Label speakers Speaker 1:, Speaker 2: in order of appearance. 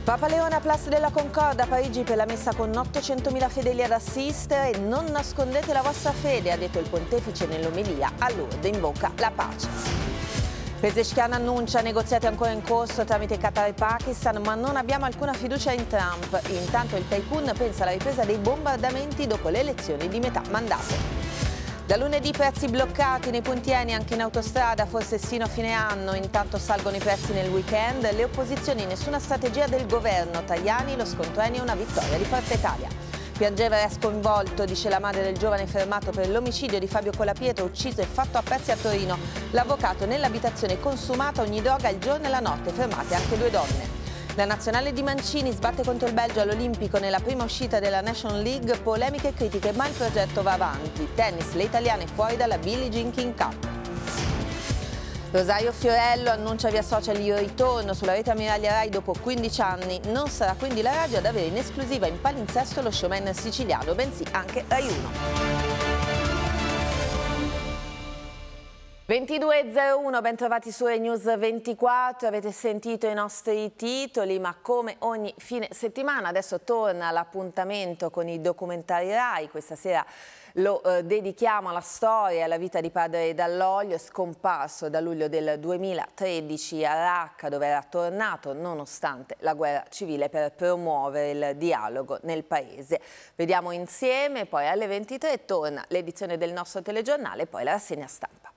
Speaker 1: Papa Leone a Place della Concorde a Parigi per la messa con 800.000 fedeli ad assistere. Non nascondete la vostra fede, ha detto il pontefice nell'omelia a Lourdes, invoca la pace. Pezeshkian annuncia negoziati ancora in corso tramite Qatar e Pakistan, ma non abbiamo alcuna fiducia in Trump. Intanto il tycoon pensa alla ripresa dei bombardamenti dopo le elezioni di metà mandato. Da lunedì prezzi bloccati nei punti Eni anche in autostrada, forse sino a fine anno. Intanto salgono i prezzi nel weekend. Le opposizioni, nessuna strategia del governo. Tajani, lo scontro Eni è una vittoria di Forza Italia. Piangeva e sconvolto, dice la madre del giovane fermato per l'omicidio di Fabio Colapietro, ucciso e fatto a pezzi a Torino. L'avvocato nell'abitazione consumata ogni droga il giorno e la notte, fermate anche 2 donne. La nazionale di Mancini sbatte contro il Belgio all'Olimpico nella prima uscita della National League, polemiche e critiche, ma il progetto va avanti. Tennis, le italiane fuori dalla Billie Jean King Cup. Rosario Fiorello annuncia via social il ritorno sulla rete ammiraglia Rai dopo 15 anni. Non sarà quindi la radio ad avere in esclusiva in palinsesto lo showman siciliano, bensì anche Rai 1. 22:01, bentrovati su News 24, avete sentito i nostri titoli, ma come ogni fine settimana adesso torna l'appuntamento con i documentari Rai. Questa sera lo dedichiamo alla storia e alla vita di padre Dall'Oglio, scomparso da luglio del 2013 a Raqqa, dove era tornato nonostante la guerra civile per promuovere il dialogo nel paese. Vediamo insieme, poi alle 23 torna l'edizione del nostro telegiornale e poi la rassegna stampa.